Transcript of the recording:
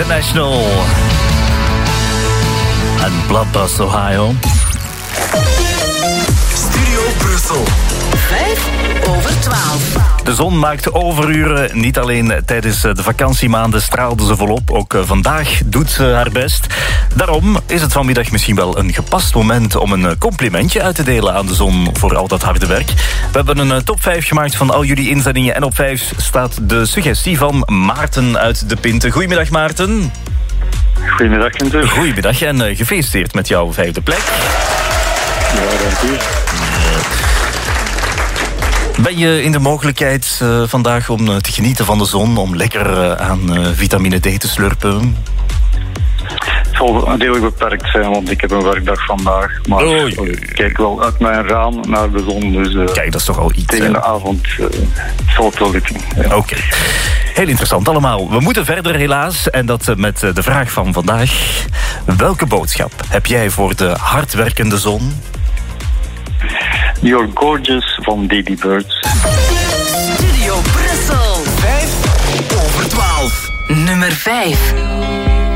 The National. En Bloodbath, Ohio. Studio Brussel. 5:12. De zon maakt overuren. Niet alleen tijdens de vakantiemaanden straalde ze volop. Ook vandaag doet ze haar best. Daarom is het vanmiddag misschien wel een gepast moment om een complimentje uit te delen aan de zon voor al dat harde werk. We hebben een top 5 gemaakt van al jullie inzendingen. En op 5 staat de suggestie van Maarten uit De Pinte. Goedemiddag, Maarten. Goedemiddag, Quintus. Goedemiddag en gefeliciteerd met jouw 5e plek. Ja, dank u. Ben je in de mogelijkheid vandaag om te genieten van de zon, om lekker aan vitamine D te slurpen? Het zal deel beperkt zijn, want ik heb een werkdag vandaag. Maar ik kijk wel uit mijn raam naar de zon. Dus, kijk, dat is toch al iets. Tegen de avond zal het wel lukken. Ja. Oké. Heel interessant allemaal. We moeten verder helaas. En dat met de vraag van vandaag. Welke boodschap heb jij voor de hardwerkende zon? You're Gorgeous van Lady Birds. Studio Brussel. 5:12. Nummer 5.